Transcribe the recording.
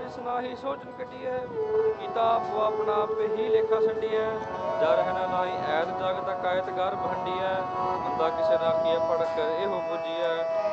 ਜਿਸ ਨਾਹੀ ਸੋਚਨ ਕੱਢੀਐ। ਕੀਤਾ ਆਪੋ ਆਪਣਾ ਆਪੇ ਹੀ ਲੇਖਾ ਛੱਡੀਐ। ਜਾ ਰਹਿਣਾ ਨਾਹੀ ਐਤ ਜਗ ਤੱਕ ਆਇਤ ਗਰ ਭੰਡੀਐ। ਬੰਦਾ ਕਿਸੇ ਨਾ ਕੀਏ ਪੜ੍ਹ ਕਰ ਇਹੋ ਬੁਝੀਐ।